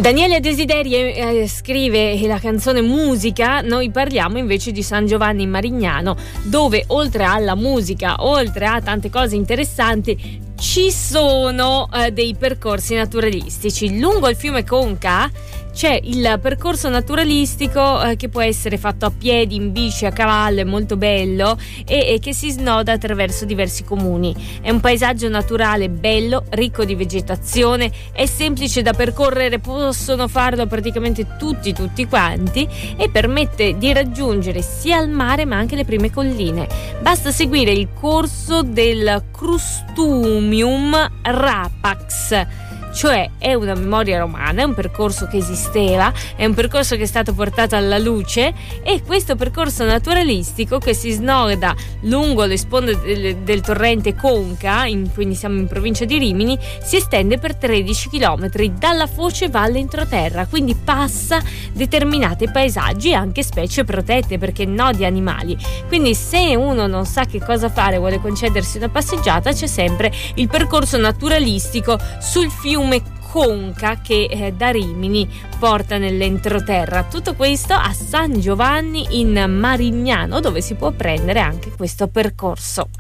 Daniele Desideri scrive la canzone Musica. Noi parliamo invece di San Giovanni in Marignano, dove oltre alla musica, oltre a tante cose interessanti, ci sono dei percorsi naturalistici. Lungo il fiume Conca c'è il percorso naturalistico che può essere fatto a piedi, in bici, a cavallo, è molto bello, e che si snoda attraverso diversi comuni. È un paesaggio naturale bello, ricco di vegetazione, è semplice da percorrere, possono farlo praticamente tutti quanti, e permette di raggiungere sia il mare ma anche le prime colline. Basta seguire il corso del Crustumium Rapax, cioè è una memoria romana, è un percorso che esisteva, è un percorso che è stato portato alla luce, e questo percorso naturalistico che si snoda lungo le sponde del torrente Conca, quindi siamo in provincia di Rimini, si estende per 13 km dalla foce Valle Entroterra, quindi passa determinati paesaggi e anche specie protette, perché no, di animali. Quindi se uno non sa che cosa fare, vuole concedersi una passeggiata, c'è sempre il percorso naturalistico sul fiume Conca che da Rimini porta nell'entroterra. Tutto questo a San Giovanni in Marignano, dove si può prendere anche questo percorso.